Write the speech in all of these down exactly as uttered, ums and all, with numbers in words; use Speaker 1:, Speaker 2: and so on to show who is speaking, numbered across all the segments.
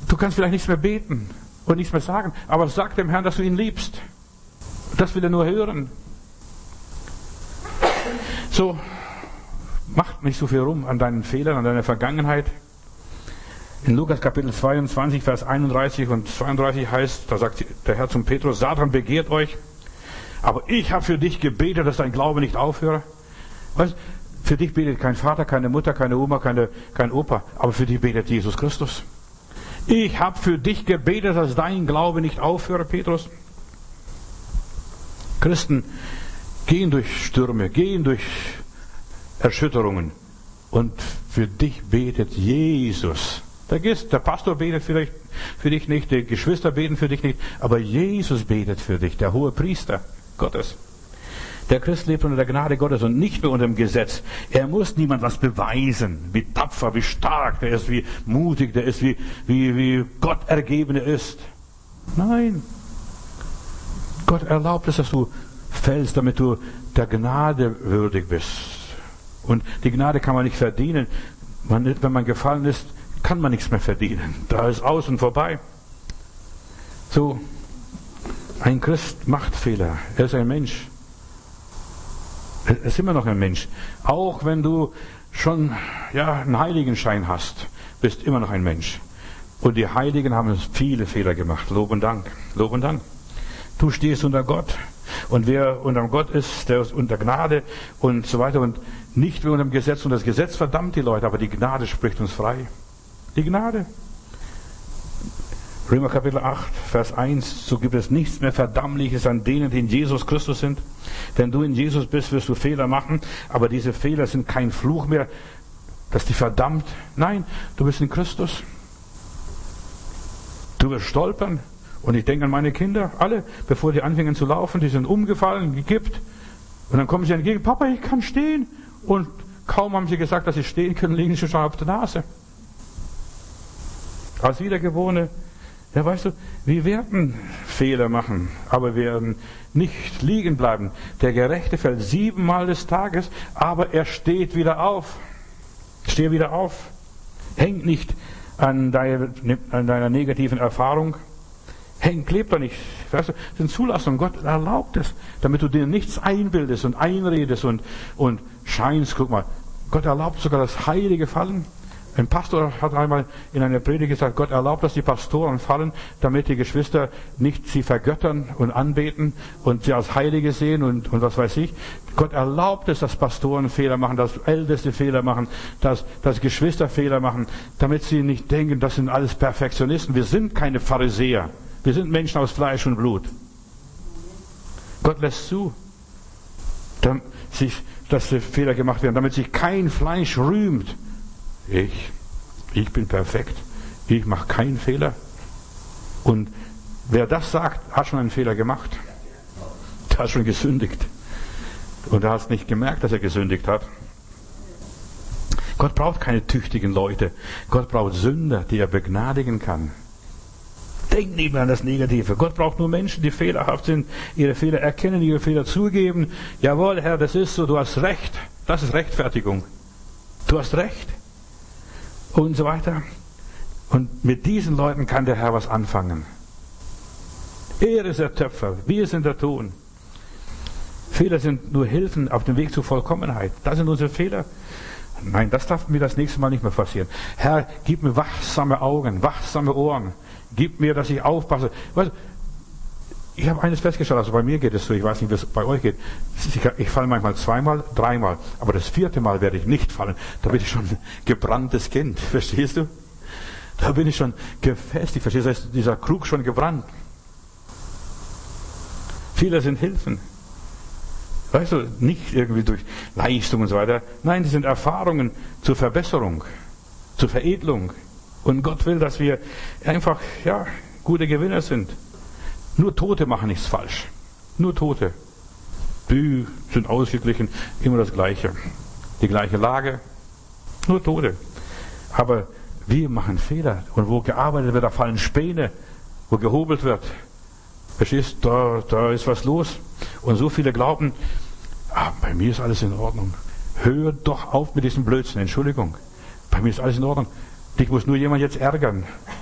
Speaker 1: Du kannst vielleicht nichts mehr beten und nichts mehr sagen, aber sag dem Herrn, dass du ihn liebst. Das will er nur hören. So, mach nicht so viel rum an deinen Fehlern, an deiner Vergangenheit. In Lukas Kapitel zweiundzwanzig, Vers einunddreißig und zweiunddreißig heißt, da sagt der Herr zum Petrus, Satan begehrt euch, aber ich habe für dich gebetet, dass dein Glaube nicht aufhöre. Weißt, für dich betet kein Vater, keine Mutter, keine Oma, keine, kein Opa, aber für dich betet Jesus Christus. Ich habe für dich gebetet, dass dein Glaube nicht aufhöre, Petrus. Christen gehen durch Stürme, gehen durch Erschütterungen und für dich betet Jesus. Vergiss, der Pastor betet für dich, für dich nicht, die Geschwister beten für dich nicht, aber Jesus betet für dich, der hohe Priester Gottes. Der Christ lebt unter der Gnade Gottes und nicht mehr unter dem Gesetz. Er muss niemand was beweisen, wie tapfer, wie stark der ist, wie mutig der ist, wie, wie, wie Gott ergeben er ist. Nein. Gott erlaubt es, dass du fällst, damit du der Gnade würdig bist. Und die Gnade kann man nicht verdienen. Man, wenn man gefallen ist, kann man nichts mehr verdienen. Da ist aus und vorbei. So, ein Christ macht Fehler. Er ist ein Mensch. Er ist immer noch ein Mensch. Auch wenn du schon ja, einen Heiligenschein hast, bist immer noch ein Mensch. Und die Heiligen haben viele Fehler gemacht. Lob und Dank. Lob und Dank. Du stehst unter Gott. Und wer unter Gott ist, der ist unter Gnade und so weiter. Und nicht mehr unter dem Gesetz. Und das Gesetz verdammt die Leute, aber die Gnade spricht uns frei. Die Gnade. Römer Kapitel acht, Vers eins. So gibt es nichts mehr Verdammliches an denen, die in Jesus Christus sind. Wenn du in Jesus bist, wirst du Fehler machen. Aber diese Fehler sind kein Fluch mehr, dass dich verdammt. Nein, du bist in Christus. Du wirst stolpern. Und ich denke an meine Kinder, alle, bevor die anfingen zu laufen, die sind umgefallen, gekippt. Und dann kommen sie entgegen, Papa, ich kann stehen. Und kaum haben sie gesagt, dass sie stehen können, liegen sie schon auf der Nase. Als Wiedergeborene, ja weißt du, wir werden Fehler machen, aber wir werden nicht liegen bleiben. Der Gerechte fällt siebenmal des Tages, aber er steht wieder auf. Steh wieder auf. Hängt nicht an deiner, an deiner negativen Erfahrung. Hängt, klebt da nicht. Weißt du, das ist eine Zulassung. Gott erlaubt es, damit du dir nichts einbildest und einredest und, und scheinst. Guck mal, Gott erlaubt sogar das heilige Fallen. Ein Pastor hat einmal in einer Predigt gesagt, Gott erlaubt, dass die Pastoren fallen, damit die Geschwister nicht sie vergöttern und anbeten und sie als Heilige sehen und, und was weiß ich. Gott erlaubt es, dass Pastoren Fehler machen, dass Älteste Fehler machen, dass, dass Geschwister Fehler machen, damit sie nicht denken, das sind alles Perfektionisten. Wir sind keine Pharisäer. Wir sind Menschen aus Fleisch und Blut. Gott lässt zu, damit sich, dass Fehler gemacht werden, damit sich kein Fleisch rühmt. Ich, ich bin perfekt. Ich mache keinen Fehler. Und wer das sagt, hat schon einen Fehler gemacht. Der hat schon gesündigt. Und er hat es nicht gemerkt, dass er gesündigt hat. Gott braucht keine tüchtigen Leute. Gott braucht Sünder, die er begnadigen kann. Denk nicht mehr an das Negative. Gott braucht nur Menschen, die fehlerhaft sind, ihre Fehler erkennen, ihre Fehler zugeben. Jawohl, Herr, das ist so, du hast recht. Das ist Rechtfertigung. Du hast recht. Und so weiter. Und mit diesen Leuten kann der Herr was anfangen. Er ist der Töpfer, wir sind der Ton. Fehler sind nur Hilfen auf dem Weg zur Vollkommenheit. Das sind unsere Fehler. Nein, das darf mir das nächste Mal nicht mehr passieren. Herr, gib mir wachsame Augen, wachsame Ohren. Gib mir, dass ich aufpasse. Weißt du, ich habe eines festgestellt, also bei mir geht es so, ich weiß nicht, wie es bei euch geht. Ich falle manchmal zweimal, dreimal, aber das vierte Mal werde ich nicht fallen. Da bin ich schon ein gebranntes Kind, verstehst du? Da bin ich schon gefestigt, verstehst du? Da ist dieser Krug schon gebrannt. Viele sind Hilfen. Weißt du, nicht irgendwie durch Leistung und so weiter. Nein, die sind Erfahrungen zur Verbesserung, zur Veredelung. Und Gott will, dass wir einfach, ja, gute Gewinner sind. Nur Tote machen nichts falsch. Nur Tote. Die sind ausgeglichen, immer das Gleiche. Die gleiche Lage. Nur Tote. Aber wir machen Fehler. Und wo gearbeitet wird, da fallen Späne. Wo gehobelt wird. Verstehst du, da, da ist was los. Und so viele glauben, ah, bei mir ist alles in Ordnung. Hör doch auf mit diesem Blödsinn. Entschuldigung. Bei mir ist alles in Ordnung. Dich muss nur jemand jetzt ärgern.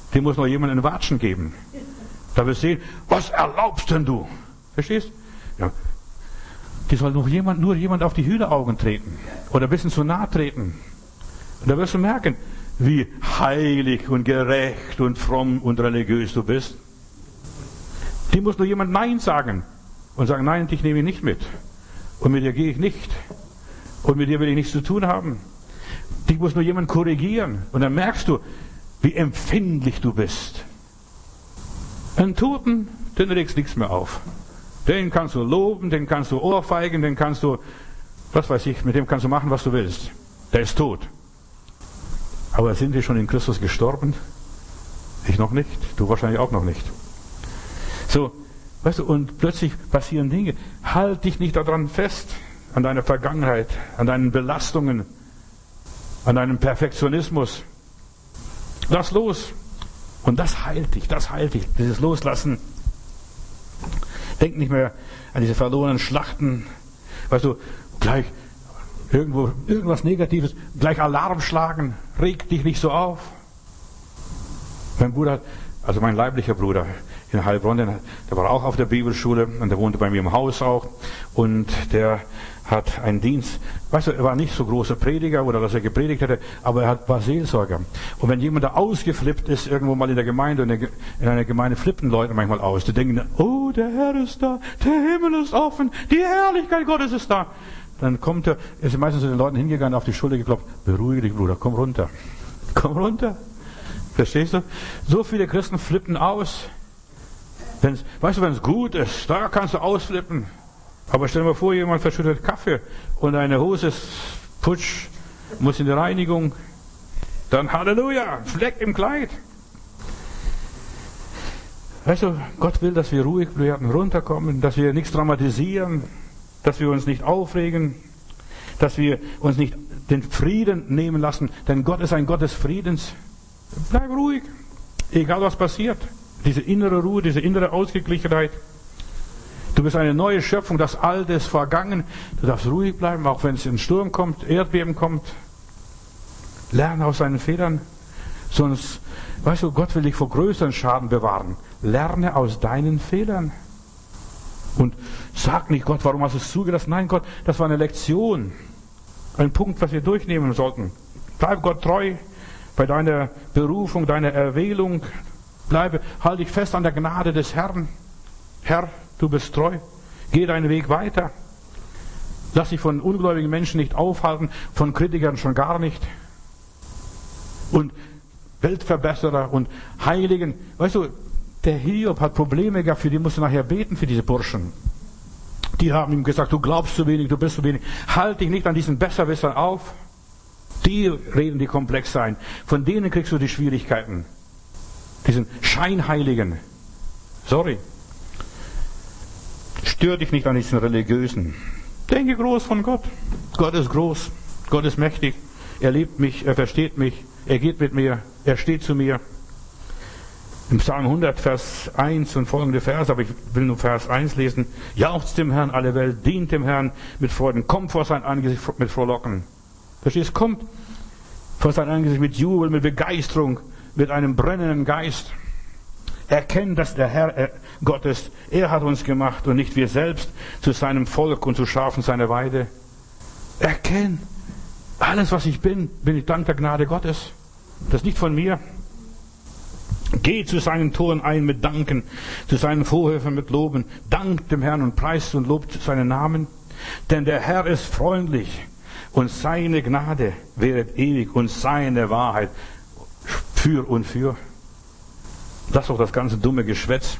Speaker 1: Dem muss noch jemand einen Watschen geben. Da wirst du sehen, was erlaubst denn du? Verstehst? Ja. Die soll noch jemand, nur jemand auf die Hühneraugen treten. Oder ein bisschen zu nahe treten. Und da wirst du merken, wie heilig und gerecht und fromm und religiös du bist. Die muss nur jemand Nein sagen. Und sagen, nein, dich nehme ich nicht mit. Und mit dir gehe ich nicht. Und mit dir will ich nichts zu tun haben. Dich muss nur jemand korrigieren. Und dann merkst du, wie empfindlich du bist. Einen Toten, den regst nichts mehr auf. Den kannst du loben, den kannst du ohrfeigen, den kannst du, was weiß ich, mit dem kannst du machen, was du willst. Der ist tot. Aber sind wir schon in Christus gestorben? Ich noch nicht, du wahrscheinlich auch noch nicht. So, weißt du, und plötzlich passieren Dinge. Halt dich nicht daran fest, an deiner Vergangenheit, an deinen Belastungen, an deinem Perfektionismus. Lass los. Und das heilt dich, das heilt dich, dieses Loslassen. Denk nicht mehr an diese verlorenen Schlachten. Weißt du, gleich irgendwo, irgendwas Negatives, gleich Alarm schlagen, reg dich nicht so auf. Mein Bruder, also mein leiblicher Bruder in Heilbronn, der war auch auf der Bibelschule und der wohnte bei mir im Haus auch und der hat einen Dienst, weißt du, er war nicht so großer Prediger oder dass er gepredigt hätte, aber er war Seelsorger. Und wenn jemand da ausgeflippt ist, irgendwo mal in der Gemeinde, und in einer Gemeinde flippen Leute manchmal aus, die denken, oh, der Herr ist da, der Himmel ist offen, die Herrlichkeit Gottes ist da. Dann kommt er, ist meistens zu den Leuten hingegangen, auf die Schulter geklopft, beruhige dich, Bruder, komm runter. Komm runter. Verstehst du? So viele Christen flippen aus. Wenn's, weißt du, wenn es gut ist, da kannst du ausflippen. Aber stell dir mal vor, jemand verschüttet Kaffee und deine Hose ist putsch, muss in die Reinigung. Dann Halleluja, Fleck im Kleid. Weißt du, Gott will, dass wir ruhig bleiben, runterkommen, dass wir nichts dramatisieren, dass wir uns nicht aufregen, dass wir uns nicht den Frieden nehmen lassen, denn Gott ist ein Gott des Friedens. Bleib ruhig, egal was passiert. Diese innere Ruhe, diese innere Ausgeglichenheit. Du bist eine neue Schöpfung, das Alte ist vergangen. Du darfst ruhig bleiben, auch wenn es in Sturm kommt, Erdbeben kommt. Lerne aus seinen Fehlern. Sonst, weißt du, Gott will dich vor größeren Schaden bewahren. Lerne aus deinen Fehlern. Und sag nicht, Gott, warum hast du es zugelassen? Nein, Gott, das war eine Lektion. Ein Punkt, was wir durchnehmen sollten. Bleib Gott treu bei deiner Berufung, deiner Erwählung. Bleibe, halte dich fest an der Gnade des Herrn. Herr, du bist treu. Geh deinen Weg weiter. Lass dich von ungläubigen Menschen nicht aufhalten, von Kritikern schon gar nicht. Und Weltverbesserer und Heiligen. Weißt du, der Hiob hat Probleme gehabt, für die musst du nachher beten, für diese Burschen. Die haben ihm gesagt, du glaubst zu wenig, du bist zu wenig. Halt dich nicht an diesen Besserwissern auf. Die reden, die komplex sein. Von denen kriegst du die Schwierigkeiten. Diesen Scheinheiligen. Sorry. Stör dich nicht an diesen Religiösen. Denke groß von Gott. Gott ist groß. Gott ist mächtig. Er liebt mich, er versteht mich. Er geht mit mir. Er steht zu mir. Im Psalm hundert, Vers eins und folgende Verse, aber ich will nur Vers eins lesen. Jauchzt dem Herrn alle Welt, dient dem Herrn mit Freuden, kommt vor sein Angesicht mit Frohlocken. Verstehst? Kommt vor sein Angesicht mit Jubel, mit Begeisterung, mit einem brennenden Geist. Erkennt, dass der Herr äh, Gott ist. Er hat uns gemacht und nicht wir selbst zu seinem Volk und zu Schafen seiner Weide. Erkenn, alles was ich bin, bin ich dank der Gnade Gottes. Das ist nicht von mir. Geh zu seinen Toren ein mit Danken, zu seinen Vorhöfen mit Loben. Dankt dem Herrn und preist und lobt seinen Namen. Denn der Herr ist freundlich und seine Gnade währet ewig und seine Wahrheit für und für. Lass doch das ganze dumme Geschwätz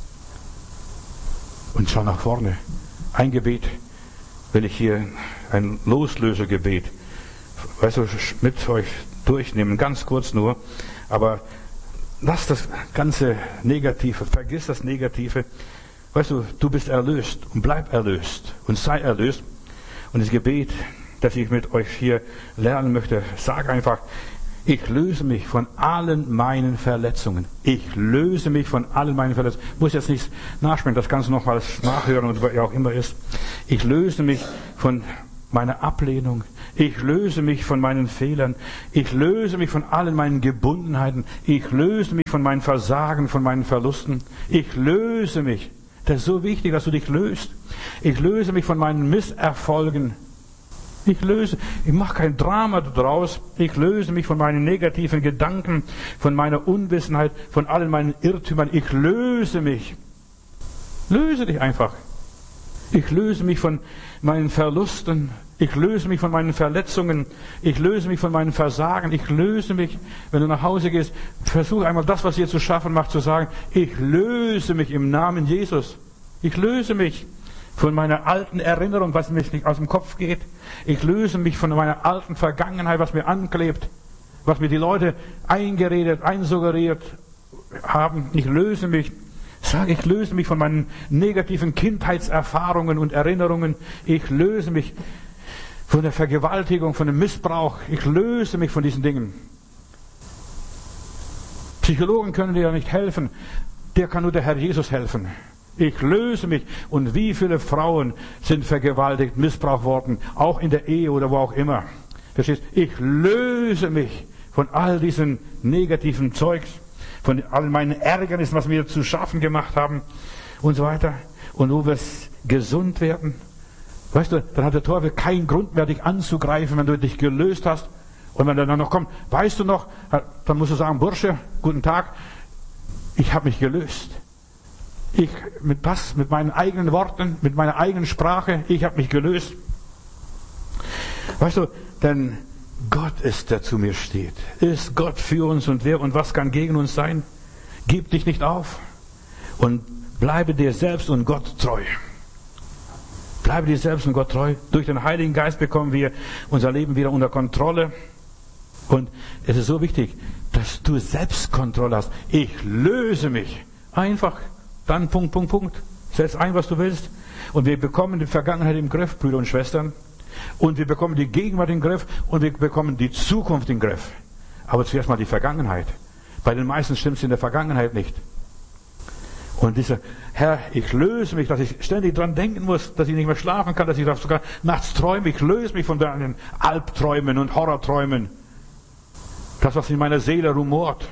Speaker 1: und schau nach vorne. Ein Gebet will ich hier, ein Loslösegebet, weißt du, mit euch durchnehmen, ganz kurz nur, aber lass das ganze Negative, vergiss das Negative. Weißt du, du bist erlöst und bleib erlöst und sei erlöst. Und das Gebet, das ich mit euch hier lernen möchte, sag einfach, ich löse mich von allen meinen Verletzungen. Ich löse mich von allen meinen Verletzungen. Ich muss jetzt nichts nachsprechen, das kannst du nochmals nachhören und wer auch immer ist. Ich löse mich von meiner Ablehnung. Ich löse mich von meinen Fehlern. Ich löse mich von allen meinen Gebundenheiten. Ich löse mich von meinen Versagen, von meinen Verlusten. Ich löse mich. Das ist so wichtig, dass du dich löst. Ich löse mich von meinen Misserfolgen. Ich löse, ich mache kein Drama daraus. Ich löse mich von meinen negativen Gedanken, von meiner Unwissenheit, von allen meinen Irrtümern. Ich löse mich. Löse dich einfach. Ich löse mich von meinen Verlusten. Ich löse mich von meinen Verletzungen. Ich löse mich von meinen Versagen. Ich löse mich, wenn du nach Hause gehst, versuch einmal das, was dir zu schaffen macht, zu sagen, ich löse mich im Namen Jesus. Ich löse mich von meiner alten Erinnerung, was mir nicht aus dem Kopf geht. Ich löse mich von meiner alten Vergangenheit, was mir anklebt, was mir die Leute eingeredet, einsuggeriert haben. Ich löse mich. Sag, ich löse mich von meinen negativen Kindheitserfahrungen und Erinnerungen. Ich löse mich von der Vergewaltigung, von dem Missbrauch. Ich löse mich von diesen Dingen. Psychologen können dir ja nicht helfen. Der kann nur der Herr Jesus helfen. Ich löse mich. Und wie viele Frauen sind vergewaltigt, missbraucht worden, auch in der Ehe oder wo auch immer. Verstehst? Ich löse mich von all diesen negativen Zeugs, von all meinen Ärgernissen, was wir zu schaffen gemacht haben und so weiter. Und du wirst gesund werden. Weißt du, dann hat der Teufel keinen Grund mehr, dich anzugreifen, wenn du dich gelöst hast. Und wenn er dann noch kommt, weißt du noch, dann musst du sagen, Bursche, guten Tag, ich habe mich gelöst. Ich, mit was? Mit meinen eigenen Worten, mit meiner eigenen Sprache, ich habe mich gelöst. Weißt du, denn Gott ist, der zu mir steht. Ist Gott für uns und wer und was kann gegen uns sein? Gib dich nicht auf und bleibe dir selbst und Gott treu. Bleibe dir selbst und Gott treu. Durch den Heiligen Geist bekommen wir unser Leben wieder unter Kontrolle. Und es ist so wichtig, dass du Selbstkontrolle hast. Ich löse mich. Einfach. Dann Punkt, Punkt, Punkt. Setz ein, was du willst. Und wir bekommen die Vergangenheit im Griff, Brüder und Schwestern. Und wir bekommen die Gegenwart im Griff. Und wir bekommen die Zukunft im Griff. Aber zuerst mal die Vergangenheit. Bei den meisten stimmt es in der Vergangenheit nicht. Und dieser Herr, ich löse mich, dass ich ständig dran denken muss, dass ich nicht mehr schlafen kann, dass ich sogar nachts träume. Ich löse mich von deinen Albträumen und Horrorträumen. Das, was in meiner Seele rumort.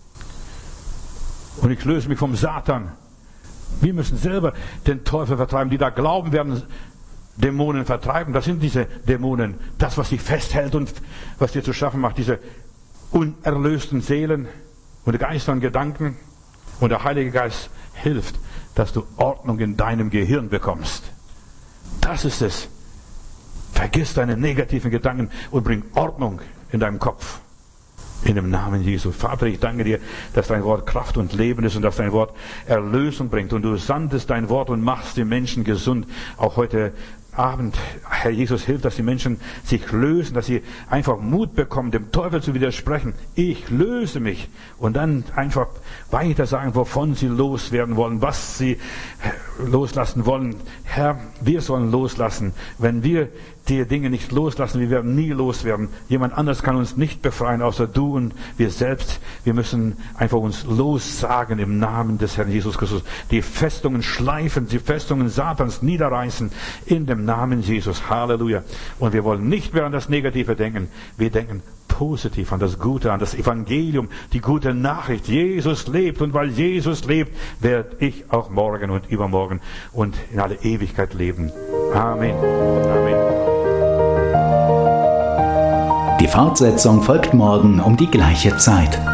Speaker 1: Und ich löse mich vom Satan. Wir müssen selber den Teufel vertreiben. Die da glauben, werden Dämonen vertreiben. Das sind diese Dämonen. Das, was dich festhält und was dir zu schaffen macht. Diese unerlösten Seelen und Geister und Gedanken. Und der Heilige Geist hilft, dass du Ordnung in deinem Gehirn bekommst. Das ist es. Vergiss deine negativen Gedanken und bring Ordnung in deinem Kopf. In dem Namen Jesu. Vater, ich danke dir, dass dein Wort Kraft und Leben ist und dass dein Wort Erlösung bringt. Und du sandest dein Wort und machst die Menschen gesund. Auch heute Abend, Herr Jesus, hilf, dass die Menschen sich lösen, dass sie einfach Mut bekommen, dem Teufel zu widersprechen. Ich löse mich. Und dann einfach weiter sagen, wovon sie loswerden wollen, was sie loslassen wollen. Herr, wir sollen loslassen. Wenn wir die Dinge nicht loslassen, wir werden nie loswerden. Jemand anders kann uns nicht befreien, außer du und wir selbst. Wir müssen einfach uns lossagen im Namen des Herrn Jesus Christus. Die Festungen schleifen, die Festungen Satans niederreißen in dem Namen Jesus. Halleluja. Und wir wollen nicht mehr an das Negative denken. Wir denken positiv an das Gute, an das Evangelium, die gute Nachricht. Jesus lebt und weil Jesus lebt, werde ich auch morgen und übermorgen und in alle Ewigkeit leben. Amen. Amen.
Speaker 2: Die Fortsetzung folgt morgen um die gleiche Zeit.